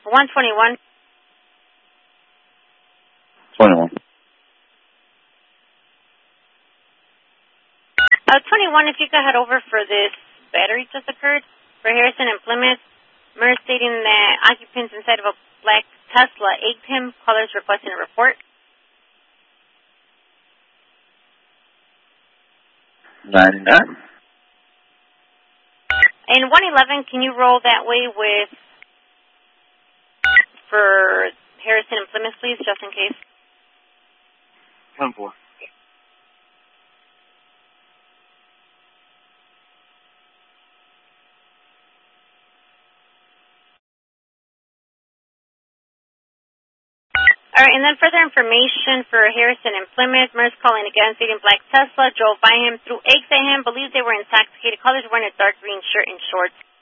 121. 21. 21, if you could head over for this battery just occurred for Harrison and Plymouth. MERS stating that occupants inside of a black Tesla egged him. Callers requesting a report. 99. And 111, can you roll that way with for Harrison and Plymouth, please, just in case? 10-4. All right, and then further information for Harrison and Plymouth. MERS calling again, stating black Tesla drove by him, threw eggs at him, believes they were intoxicated. Callers wearing a dark green shirt and shorts.